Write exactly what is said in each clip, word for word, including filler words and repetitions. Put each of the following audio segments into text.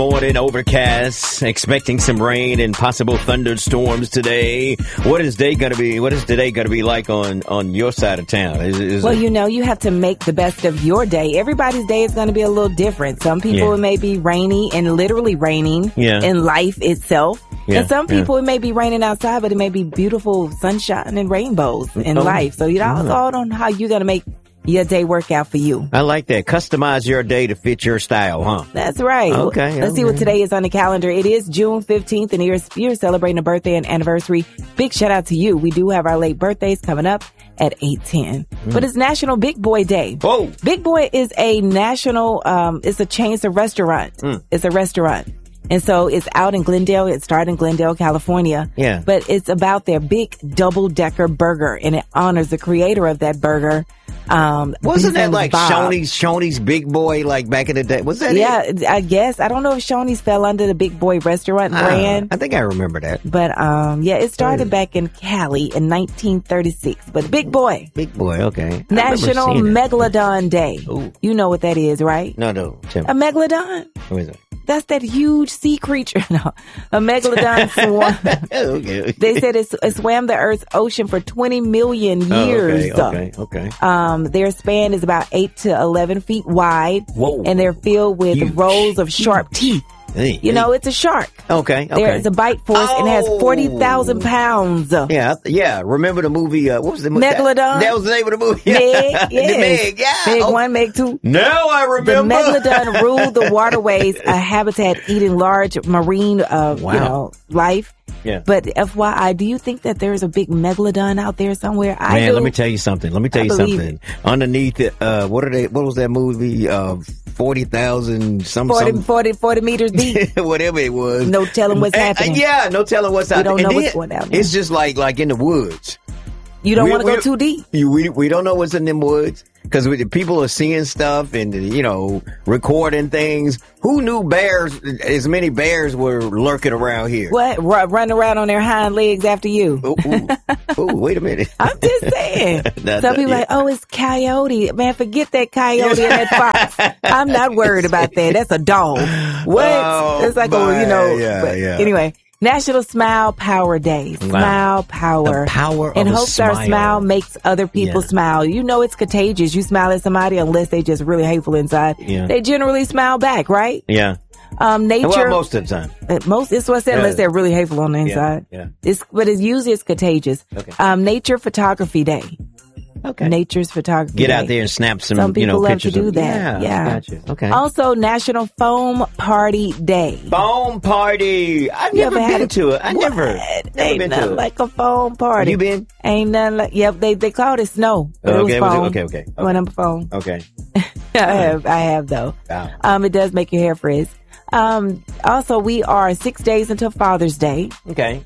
Morning overcast, expecting some rain and possible thunderstorms today. What is day going to be? What is today going to be like on, on your side of town? Is, is well, it... you know, you have to make the best of your day. Everybody's day is going to be a little different. Some people Yeah. it may be rainy and literally raining Yeah. in life itself. Yeah, And some yeah. people it may be raining outside, but it may be beautiful sunshine and rainbows in Oh. life. So you know, it's Oh. all on how you're going to make your day work out for you. I like that. Customize your day to fit your style, huh? That's right. Okay, Let's see okay. what today is on the calendar. It is June fifteenth, and you're, you're celebrating a birthday and anniversary. Big shout out to you. We do have our late birthdays coming up at eight ten. Mm. But it's National Big Boy Day. Whoa. Big Boy is a national, um, it's a chain, it's a restaurant. Mm. It's a restaurant. And so it's out in Glendale. It started in Glendale, California. Yeah. But it's about their big double-decker burger, and it honors the creator of that burger. Um, Wasn't his that name was like Bob. Shoney's, Shoney's Big Boy, like back in the day? Was that Yeah, it? I guess. I don't know if Shoney's fell under the Big Boy restaurant Ah, brand. I think I remember that. But, um, yeah, it started Hey. back in Cali in nineteen thirty-six. But Big Boy, Big Boy, okay. I remember National seeing it. Megalodon Day. Ooh. You know what that is, right? No, no. Tell A me. megalodon. What is it? That's that huge sea creature. No, a megalodon swam. Okay. They said it's, it swam the Earth's ocean for twenty million Oh, years. okay, okay, okay. Um, their span is about eight to eleven feet wide. Whoa. And they're filled with Huge. rows of sharp teeth. Hey, You hey. know, it's a shark. Okay, okay. There is a bite force and it has Oh. forty thousand pounds. Yeah, I- yeah. Remember the movie? Uh, what was the movie? Megalodon? That, that was the name of the movie. Meg, The yes. Meg, yeah. Meg Oh, one, Meg two. Now I The remember. megalodon ruled the waterways, a habitat eating large marine, uh, Wow. you know, life. Yeah. But F Y I, do you think that there's a big megalodon out there somewhere? I Man, do. let me tell you something. Let me tell I you believe something. Underneath it, uh, what are they? What was that movie? Uh, forty thousand some forty, some forty, forty meters deep. whatever it was. No telling what's And- happening. and yeah, no telling what's We out don't there. know And what's then going down there. It's just like like in the woods. You don't We- want to we- go too deep. You, we we don't know what's in them woods because people are seeing stuff and you know recording things. Who knew bears? As many bears were lurking around here. What? R- run around on their hind legs after you. Ooh, ooh, ooh, wait a minute. I'm just saying. That's Some a- people yeah. like, oh, it's coyote. Man, forget that coyote and that fox. I'm not worried about that. That's a dog. What? Oh, it's like, oh, you know. yeah, but yeah. Anyway, National Smile Power Day. Smile Power. The power and of a hopes our smile. smile makes other people Yeah. smile. You know it's contagious. You smile at somebody unless they just really hateful inside. Yeah. They generally smile back, right? Yeah. Um, nature. Well, most of the time. Uh, Most, it's what I said, Yeah. unless they're really hateful on the Yeah, inside. yeah. It's, but it's usually it's contagious. Okay. Um, Nature Photography Day. Okay. Nature's Photography Get Day. out there and snap some, Some you know, people love pictures to do of that. Yeah. Yeah. Gotcha. Okay. Also, National Foam Party Day. Foam party. I've You never ever had been a- to it. I What? never, never Ain't been nothing to it. like a foam party. You been? Ain't nothing like. Yep, they they called it snow. But Okay, it was was it- foam. okay, okay, okay. One number foam. Okay. I have, I have though. Wow. Um, it does make your hair frizz. Um, also, we are six days until Father's Day Okay.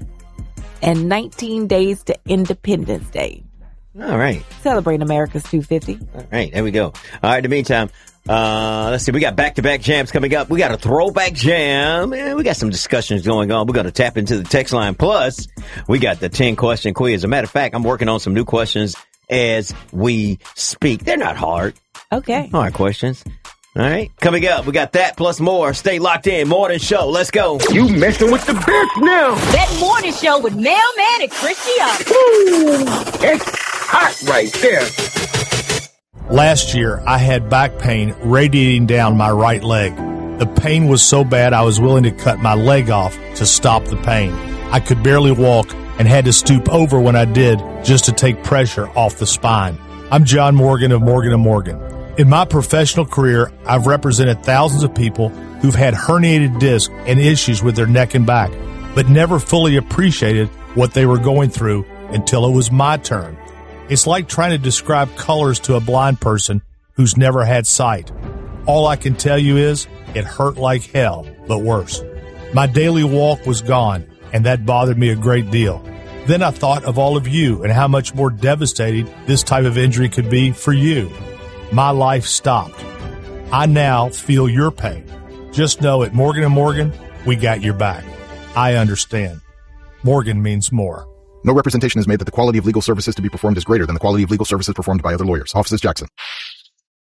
and nineteen days to Independence Day. All right. Celebrating America's two fifty. All right. There we go. All right. In the meantime, uh, let's see. We got back-to-back jams coming up. We got a throwback jam. And we got some discussions going on. We're going to tap into the text line. Plus, we got the ten-question quiz. As a matter of fact, I'm working on some new questions as we speak. They're not hard. Okay. Hard questions. All right. Coming up, we got that plus more. Stay locked in. Morning show. Let's go. You messing with the best now. That morning show with Mailman and Christian. Woo! That's hot right there. Last year, I had back pain radiating down my right leg. The pain was so bad I was willing to cut my leg off to stop the pain. I could barely walk and had to stoop over when I did just to take pressure off the spine. I'm John Morgan of Morgan and Morgan. In my professional career, I've represented thousands of people who've had herniated discs and issues with their neck and back, but never fully appreciated what they were going through until it was my turn. It's like trying to describe colors to a blind person who's never had sight. All I can tell you is it hurt like hell, but worse. My daily walk was gone, and that bothered me a great deal. Then I thought of all of you and how much more devastating this type of injury could be for you. My life stopped. I now feel your pain. Just know at Morgan and Morgan, we got your back. I understand. Morgan means more. No representation is made that the quality of legal services to be performed is greater than the quality of legal services performed by other lawyers. Offices Jackson.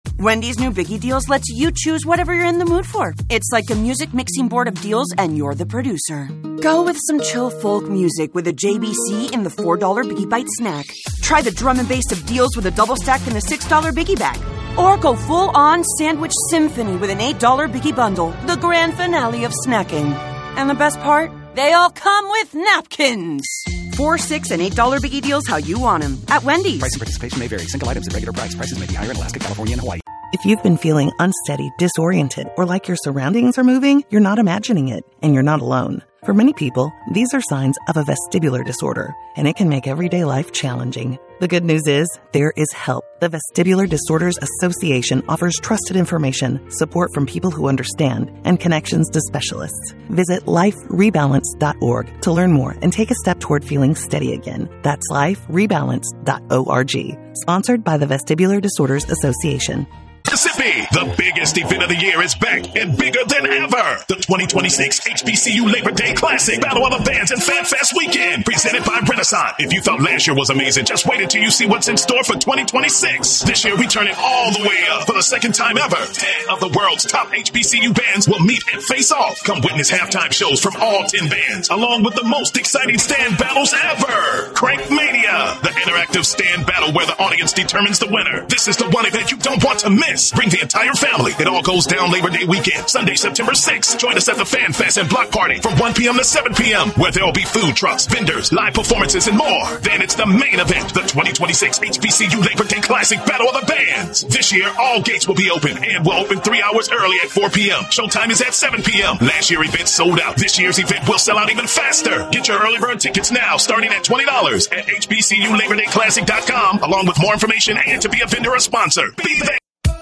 Wendy's new Biggie Deals lets you choose whatever you're in the mood for. It's like a music mixing board of deals, and you're the producer. Go with some chill folk music with a J B C in the four dollar Biggie Bite snack. Try the drum and bass of deals with a double stack in the six dollar Biggie Bag. Or go full-on sandwich symphony with an eight dollar Biggie Bundle, the grand finale of snacking. And the best part? They all come with napkins. Four, six, and eight dollar Biggie Deals how you want them at Wendy's. Price and participation may vary. Single items at regular price. Prices may be higher in Alaska, California, and Hawaii. If you've been feeling unsteady, disoriented, or like your surroundings are moving, you're not imagining it, and you're not alone. For many people, these are signs of a vestibular disorder, and it can make everyday life challenging. The good news is, there is help. The Vestibular Disorders Association offers trusted information, support from people who understand, and connections to specialists. Visit life rebalance dot org to learn more and take a step toward feeling steady again. That's life rebalance dot org. Sponsored by the Vestibular Disorders Association. Mississippi, the biggest event of the year is back and bigger than ever. The twenty twenty-six H B C U Labor Day Classic Battle of the Bands and Fan Fest Weekend, presented by Renaissance. If you thought last year was amazing, just wait until you see what's in store for twenty twenty-six. This year, we turn it all the way up for the second time ever. Ten of the world's top H B C U bands will meet and face off. Come witness halftime shows from all ten bands, along with the most exciting stand battles ever. Crank Mania, the interactive stand battle where the audience determines the winner. This is the one event you don't want to miss. Bring the entire family. It all goes down Labor Day weekend, Sunday, September sixth. Join us at the Fan Fest and Block Party from one p.m. to seven p.m. where there will be food trucks, vendors, live performances, and more. Then it's the main event, the twenty twenty-six H B C U Labor Day Classic Battle of the Bands. This year, all gates will be open and will open three hours early at four p.m. Showtime is at seven p.m. Last year's event sold out. This year's event will sell out even faster. Get your early bird tickets now, starting at twenty dollars at H B C U Labor Day Classic dot com, along with more information and to be a vendor or sponsor. Be there.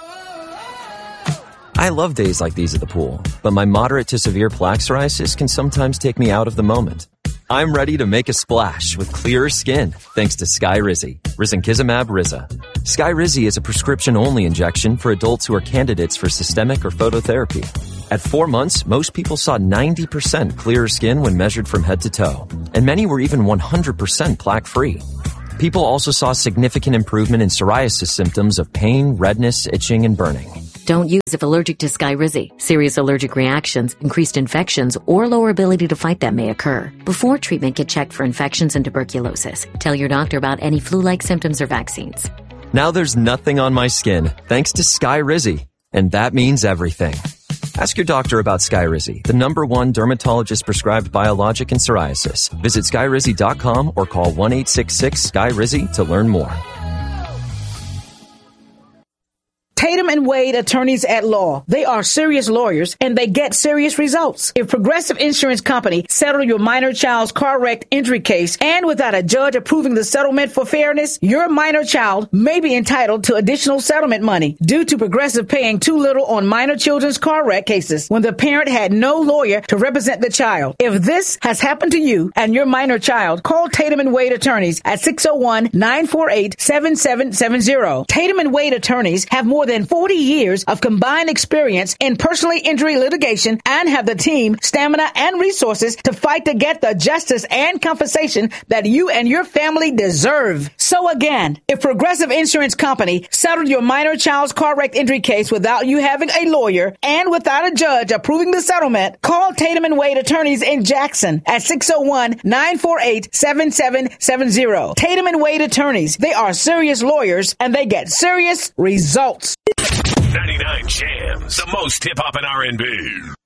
I love days like these at the pool, but my moderate to severe plaque psoriasis can sometimes take me out of the moment. I'm ready to make a splash with clearer skin thanks to Skyrizi, risankizumab Riza. Skyrizi is a prescription-only injection for adults who are candidates for systemic or phototherapy. At four months, most people saw ninety percent clearer skin when measured from head to toe, and many were even one hundred percent plaque-free. People also saw significant improvement in psoriasis symptoms of pain, redness, itching, and burning. Don't use if allergic to Skyrizi. Serious allergic reactions, increased infections, or lower ability to fight them may occur. Before treatment, get checked for infections and tuberculosis. Tell your doctor about any flu-like symptoms or vaccines. Now there's nothing on my skin thanks to Skyrizi, and that means everything. Ask your doctor about Skyrizi, the number one dermatologist-prescribed biologic in psoriasis. Visit Skyrizi dot com or call one eight six six S K Y R I Z Y to learn more. Tatum and Wade attorneys at law. They are serious lawyers and they get serious results. If Progressive Insurance Company settled your minor child's car wreck injury case and without a judge approving the settlement for fairness, your minor child may be entitled to additional settlement money due to Progressive paying too little on minor children's car wreck cases when the parent had no lawyer to represent the child. If this has happened to you and your minor child, call Tatum and Wade attorneys at six oh one, nine four eight, seven seven seven zero. Tatum and Wade attorneys have more than forty years of combined experience in personal injury litigation and have the team, stamina, and resources to fight to get the justice and compensation that you and your family deserve. So again, if Progressive Insurance Company settled your minor child's car wreck injury case without you having a lawyer and without a judge approving the settlement, call Tatum and Wade attorneys in Jackson at six oh one, nine four eight, seven seven seven zero. Tatum and Wade attorneys. They are serious lawyers and they get serious results. ninety-nine Jams, the most hip-hop and R and B.